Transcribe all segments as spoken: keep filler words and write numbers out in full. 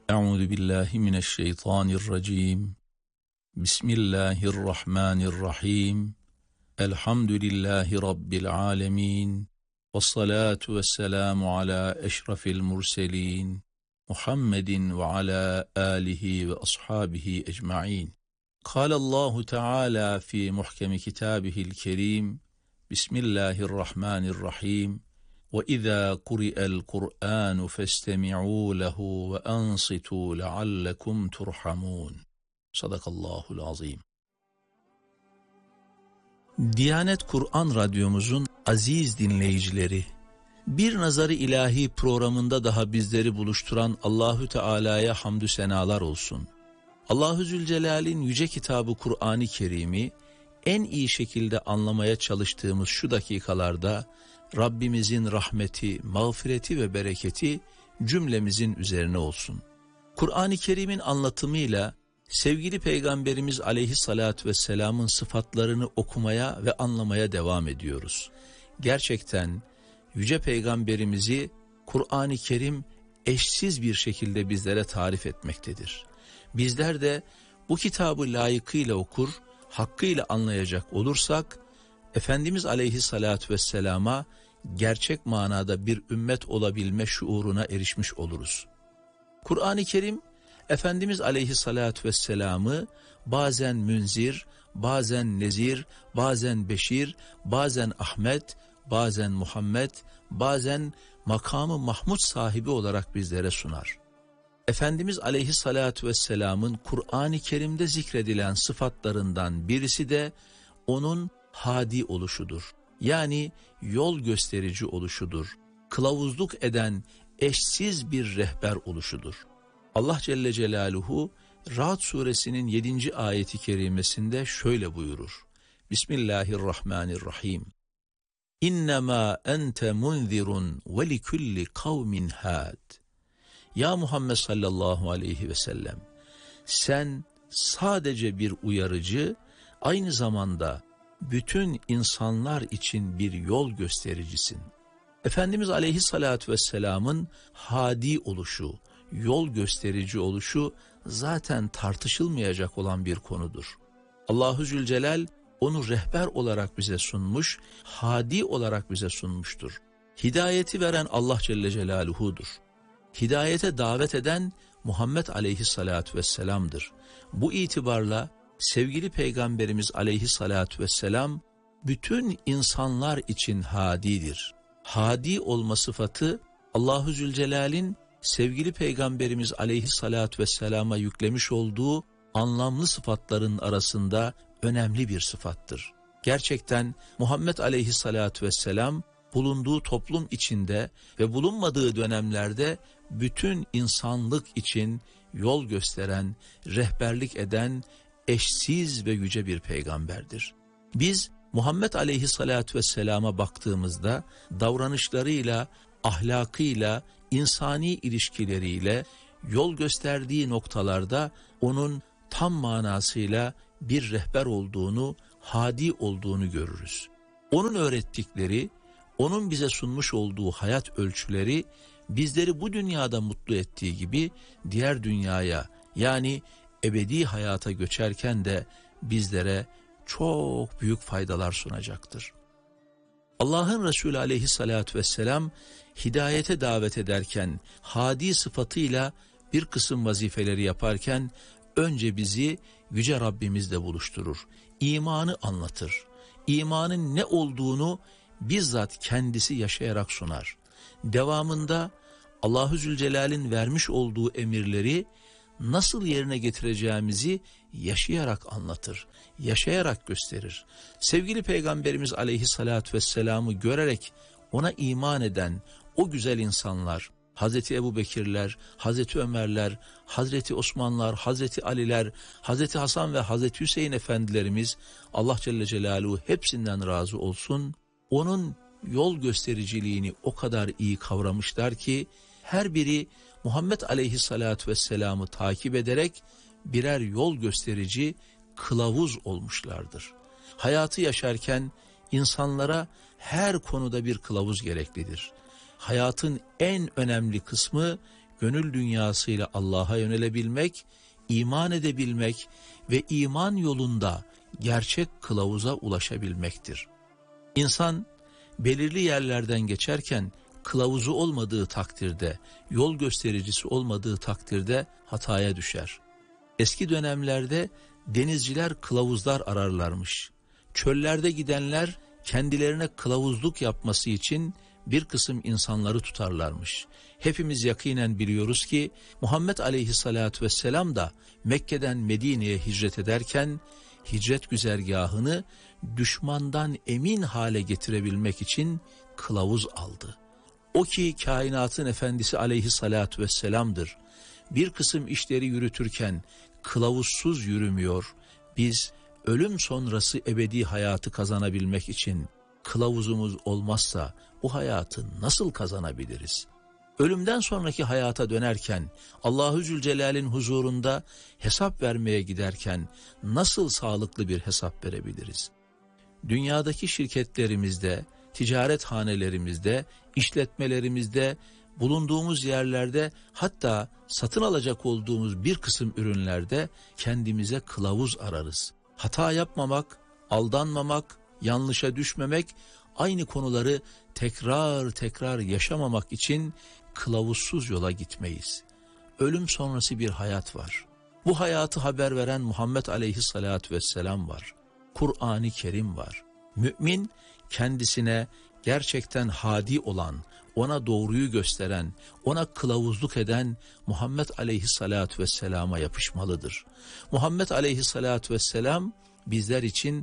Euzu billahi mineşşeytanirracim. Bismillahirrahmanirrahim. Elhamdülillahi rabbil alamin. Vessalatu vesselamu ala eşrafil murselin. Muhammedin ve ala alihi ve ashabihi ecmaîn. Kâlallahu Teala fi muhkemi kitabihil kerim. Bismillahirrahmanirrahim. وَإِذَا قُرِئَ الْقُرْآنُ فَاسْتَمِعُوا لَهُ وَأَنصِتُوا لَعَلَّكُمْ تُرْحَمُونَ. Sadakallahul azim. Diyanet Kur'an Radyomuzun aziz dinleyicileri, Bir Nazarı İlahi programında daha bizleri buluşturan Allahü Teala'ya hamdü senalar olsun. Allahu Zülcelal'in yüce kitabı Kur'an-ı Kerim'i en iyi şekilde anlamaya çalıştığımız şu dakikalarda Rabbimizin rahmeti, mağfireti ve bereketi cümlemizin üzerine olsun. Kur'an-ı Kerim'in anlatımıyla sevgili Peygamberimiz Aleyhisselatü Vesselam'ın sıfatlarını okumaya ve anlamaya devam ediyoruz. Gerçekten yüce Peygamberimizi Kur'an-ı Kerim eşsiz bir şekilde bizlere tarif etmektedir. Bizler de bu kitabı layıkıyla okur, hakkıyla anlayacak olursak, Efendimiz Aleyhisselatü Vesselam'a gerçek manada bir ümmet olabilme şuuruna erişmiş oluruz. Kur'an-ı Kerim, Efendimiz Aleyhisselatü Vesselam'ı bazen münzir, bazen nezir, bazen beşir, bazen Ahmet, bazen Muhammed, bazen makamı Mahmud sahibi olarak bizlere sunar. Efendimiz Aleyhisselatü Vesselam'ın Kur'an-ı Kerim'de zikredilen sıfatlarından birisi de onun hadi oluşudur. Yani yol gösterici oluşudur. Kılavuzluk eden eşsiz bir rehber oluşudur. Allah Celle Celaluhu Ra'd suresinin yedinci ayeti kerimesinde şöyle buyurur. Bismillahirrahmanirrahim. İnnemâ ente munzirun ve likulli kavmin had. Ya Muhammed sallallahu aleyhi ve sellem, sen sadece bir uyarıcı, aynı zamanda bütün insanlar için bir yol göstericisin. Efendimiz Aleyhisselatü Vesselam'ın hadi oluşu, yol gösterici oluşu zaten tartışılmayacak olan bir konudur. Allahu Zülcelal onu rehber olarak bize sunmuş, hadi olarak bize sunmuştur. Hidayeti veren Allah Celle Celaluhu'dur. Hidayete davet eden Muhammed Aleyhisselatü Vesselam'dır. Bu itibarla sevgili Peygamberimiz Aleyhisselatü Vesselam bütün insanlar için hadidir. Hadi olma sıfatı Allahu Zülcelal'in sevgili Peygamberimiz Aleyhisselatü Vesselam'a yüklemiş olduğu anlamlı sıfatların arasında önemli bir sıfattır. Gerçekten Muhammed Aleyhisselatü Vesselam bulunduğu toplum içinde ve bulunmadığı dönemlerde bütün insanlık için yol gösteren, rehberlik eden eşsiz ve yüce bir peygamberdir. Biz Muhammed Aleyhisselatü Vesselam'a baktığımızda davranışlarıyla, ahlakıyla, insani ilişkileriyle yol gösterdiği noktalarda onun tam manasıyla bir rehber olduğunu, hadi olduğunu görürüz. Onun öğrettikleri, onun bize sunmuş olduğu hayat ölçüleri bizleri bu dünyada mutlu ettiği gibi diğer dünyaya, yani ebedi hayata göçerken de bizlere çok büyük faydalar sunacaktır. Allah'ın Resulü Aleyhisselatü Vesselam hidayete davet ederken hadi sıfatıyla bir kısım vazifeleri yaparken önce bizi yüce Rabbimizle buluşturur. İmanı anlatır. İmanın ne olduğunu bizzat kendisi yaşayarak sunar. Devamında Allahu Zülcelal'in vermiş olduğu emirleri nasıl yerine getireceğimizi yaşayarak anlatır, yaşayarak gösterir. Sevgili Peygamberimiz Aleyhisselatü Vesselam'ı görerek ona iman eden o güzel insanlar, Hazreti Ebubekirler, Hazreti Ömerler, Hazreti Osmanlar, Hazreti Aliler, Hazreti Hasan ve Hazreti Hüseyin efendilerimiz, Allah Celle Celaluhu hepsinden razı olsun, onun yol göstericiliğini o kadar iyi kavramışlar ki her biri Muhammed Aleyhisselatü Vesselam'ı takip ederek birer yol gösterici, kılavuz olmuşlardır. Hayatı yaşarken insanlara her konuda bir kılavuz gereklidir. Hayatın en önemli kısmı gönül dünyasıyla Allah'a yönelebilmek, iman edebilmek ve iman yolunda gerçek kılavuza ulaşabilmektir. İnsan belirli yerlerden geçerken kılavuzu olmadığı takdirde, yol göstericisi olmadığı takdirde hataya düşer. Eski dönemlerde denizciler kılavuzlar ararlarmış. Çöllerde gidenler kendilerine kılavuzluk yapması için bir kısım insanları tutarlarmış. Hepimiz yakinen biliyoruz ki Muhammed Aleyhisselatü Vesselam da Mekke'den Medine'ye hicret ederken hicret güzergahını düşmandan emin hale getirebilmek için kılavuz aldı. O ki kainatın efendisi Aleyhisselatü Vesselam'dır. Bir kısım işleri yürütürken kılavuzsuz yürümüyor. Biz ölüm sonrası ebedi hayatı kazanabilmek için kılavuzumuz olmazsa bu hayatı nasıl kazanabiliriz? Ölümden sonraki hayata dönerken, Allahu Zülcelal'in huzurunda hesap vermeye giderken nasıl sağlıklı bir hesap verebiliriz? Dünyadaki şirketlerimizde, ticaret hanelerimizde, işletmelerimizde, bulunduğumuz yerlerde, hatta satın alacak olduğumuz bir kısım ürünlerde kendimize kılavuz ararız. Hata yapmamak, aldanmamak, yanlışa düşmemek, aynı konuları tekrar tekrar yaşamamak için kılavuzsuz yola gitmeyiz. Ölüm sonrası bir hayat var. Bu hayatı haber veren Muhammed Aleyhisselatü Vesselam var. Kur'an-ı Kerim var. Mümin kendisine gerçekten hadi olan, ona doğruyu gösteren, ona kılavuzluk eden Muhammed Aleyhisselatü Vesselam'a yapışmalıdır. Muhammed Aleyhisselatü Vesselam bizler için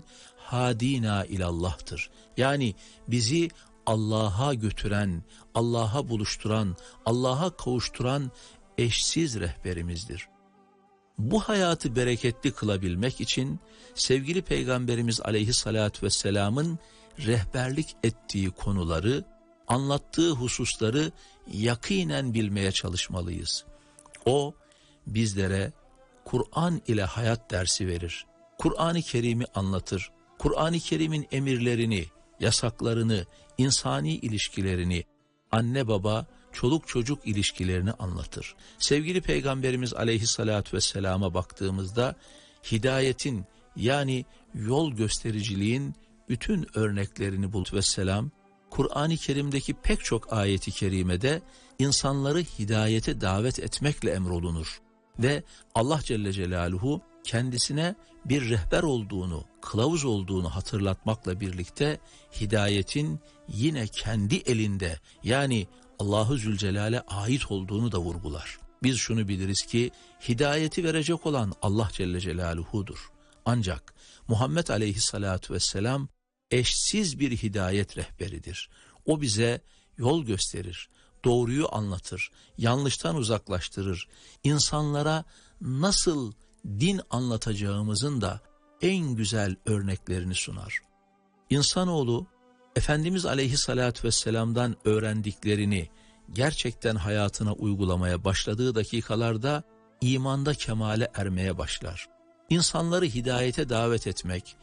hadina ilallah'tır. Yani bizi Allah'a götüren, Allah'a buluşturan, Allah'a kavuşturan eşsiz rehberimizdir. Bu hayatı bereketli kılabilmek için sevgili Peygamberimiz Aleyhisselatü Vesselam'ın rehberlik ettiği konuları, anlattığı hususları yakinen bilmeye çalışmalıyız. O bizlere Kur'an ile hayat dersi verir. Kur'an-ı Kerim'i anlatır. Kur'an-ı Kerim'in emirlerini, yasaklarını, insani ilişkilerini, anne baba, çoluk çocuk ilişkilerini anlatır. Sevgili Peygamberimiz Aleyhisselatü Vesselam'a baktığımızda hidayetin, yani yol göstericiliğin bütün örneklerini bulduk. Vesselam, Kur'an-ı Kerim'deki pek çok ayeti kerimede insanları hidayete davet etmekle emrolunur. Ve Allah Celle Celaluhu kendisine bir rehber olduğunu, kılavuz olduğunu hatırlatmakla birlikte hidayetin yine kendi elinde, yani Allahu Zülcelal'e ait olduğunu da vurgular. Biz şunu biliriz ki hidayeti verecek olan Allah Celle Celaluhu'dur. Ancak Muhammed Aleyhisselatü Vesselam eşsiz bir hidayet rehberidir. O bize yol gösterir, doğruyu anlatır, yanlıştan uzaklaştırır. İnsanlara nasıl din anlatacağımızın da en güzel örneklerini sunar. İnsanoğlu Efendimiz Aleyhisselatü Vesselam'dan öğrendiklerini gerçekten hayatına uygulamaya başladığı dakikalarda imanda kemale ermeye başlar. İnsanları hidayete davet etmek,